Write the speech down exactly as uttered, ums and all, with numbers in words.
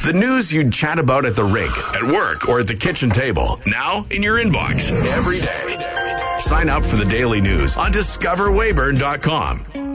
The news you'd chat about at the rink, at work, or at the kitchen table. Now in your inbox every day. Sign up for the daily news on discover weyburn dot com.